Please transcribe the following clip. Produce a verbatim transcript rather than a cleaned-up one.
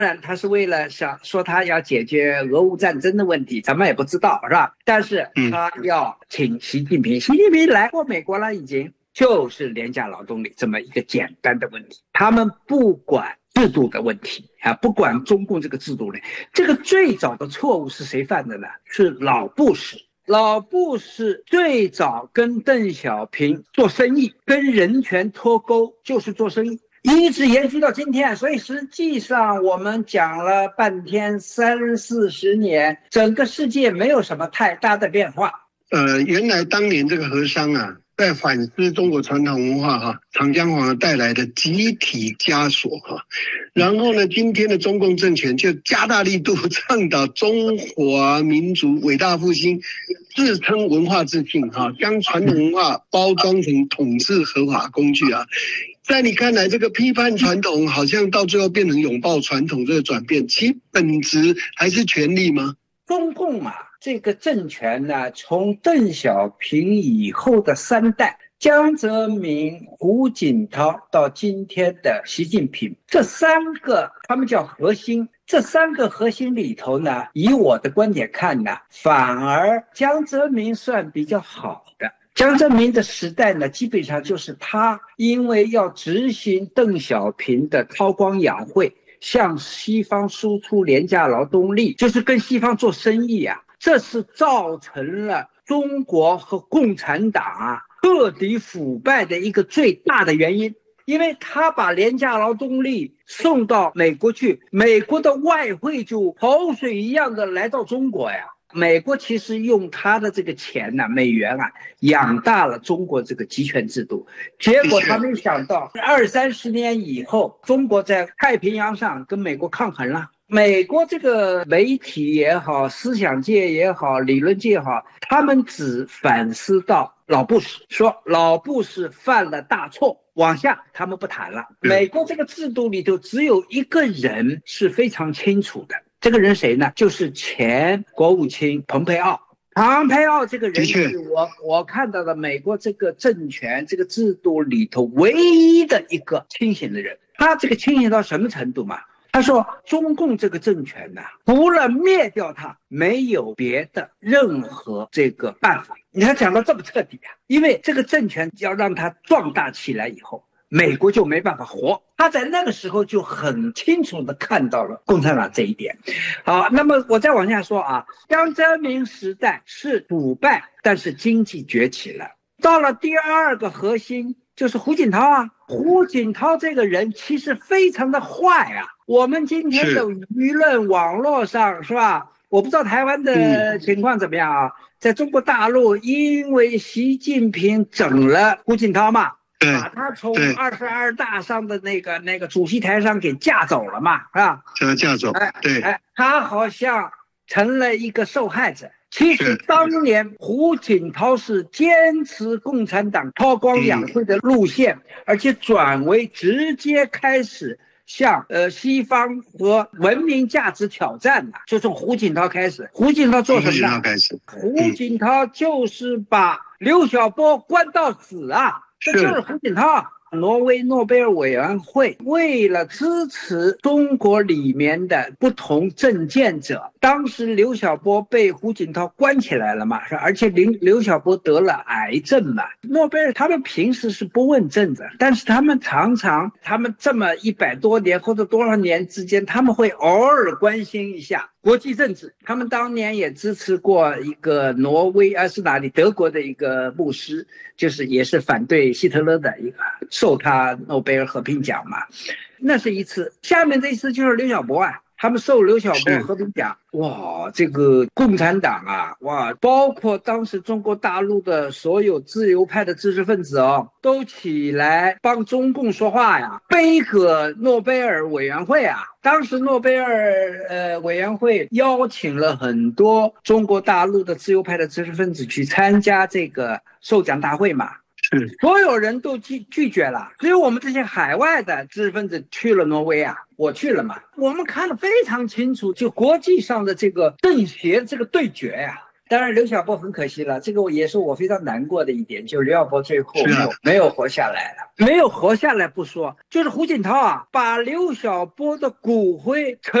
然他是为了想说他要解决俄乌战争的问题，咱们也不知道是吧？但是他要请习近平，习近平来过美国了已经，就是廉价劳动力这么一个简单的问题，他们不管制度的问题啊，不管中共这个制度呢，这个最早的错误是谁犯的呢？是老布什。老布什最早跟邓小平做生意，跟人权脱钩，就是做生意，一直延续到今天。所以实际上我们讲了半天，三四十年，整个世界没有什么太大的变化。 呃，原来当年这个和商啊，在反思中国传统文化哈、啊，长江黄河带来的集体枷锁哈、啊。然后呢，今天的中共政权就加大力度倡导中华民族伟大复兴，自称文化自信哈、啊，将传统文化包装成统治合法工具啊。在你看来，这个批判传统好像到最后变成拥抱传统这个转变，其本质还是权力吗？ 中共嘛，这个政权呢，从邓小平以后的三代，江泽民、胡锦涛到今天的习近平，这三个他们叫核心。这三个核心里头呢，以我的观点看呢，反而江泽民算比较好的。江泽民的时代呢，基本上就是他因为要执行邓小平的韬光养晦，向西方输出廉价劳动力，就是跟西方做生意啊，这是造成了中国和共产党啊彻底腐败的一个最大的原因。因为他把廉价劳动力送到美国去，美国的外汇就潮水一样的来到中国呀。美国其实用他的这个钱呢、啊，美元啊，养大了中国这个集权制度。结果他没想到，二三十年以后，中国在太平洋上跟美国抗衡了。美国这个媒体也好，思想界也好，理论界也好，他们只反思到老布什，说老布什犯了大错，往下他们不谈了。美国这个制度里头只有一个人是非常清楚的。这个人谁呢？就是前国务卿蓬佩奥。蓬佩奥这个人是我我看到的美国这个政权这个制度里头唯一的一个清醒的人。他这个清醒到什么程度嘛？他说中共这个政权呢，除了灭掉它，没有别的任何这个办法。你看讲到这么彻底啊，因为这个政权要让它壮大起来以后，美国就没办法活。他在那个时候就很清楚地看到了共产党这一点。好，那么我再往下说啊，江泽民时代是腐败，但是经济崛起了。到了第二个核心就是胡锦涛啊，胡锦涛这个人其实非常的坏啊。我们今天的舆论网络上是吧？我不知道台湾的情况怎么样啊？在中国大陆，因为习近平整了胡锦涛嘛。把他从二十二大上的那个那个主席台上给架走了嘛，是吧？ 把他架走，对， 哎，他好像成了一个受害者。其实当年胡锦涛是坚持共产党韬光养晦的路线，嗯、而且转为直接开始向呃西方和文明价值挑战了，就从胡锦涛开始。胡锦涛做什么呢？胡锦涛开始，胡锦涛就是把刘晓波关到死啊。这就是胡锦涛。挪威诺贝尔委员会为了支持中国里面的不同政见者，当时刘晓波被胡锦涛关起来了嘛，而且刘刘晓波得了癌症嘛。诺贝尔他们平时是不问政的，但是他们常常，他们这么一百多年或者多少年之间，他们会偶尔关心一下国际政治。他们当年也支持过一个挪威啊是哪里德国的一个牧师，就是也是反对希特勒的一个，受他诺贝尔和平奖嘛。那是一次。下面这一次就是刘晓波啊，他们受刘晓波和平奖。哇，这个共产党啊，哇，包括当时中国大陆的所有自由派的知识分子哦，都起来帮中共说话呀，背个诺贝尔委员会啊。当时诺贝尔呃委员会邀请了很多中国大陆的自由派的知识分子去参加这个授奖大会嘛。所有人都拒拒绝了，只有我们这些海外的知识分子去了挪威啊，我去了嘛。我们看得非常清楚，就国际上的这个政协这个对决呀、啊， 当然，刘晓波很可惜了，这个也是我非常难过的一点，就是刘晓波最后没有、 啊、 没有活下来了，没有活下来不说，就是胡锦涛啊，把刘晓波的骨灰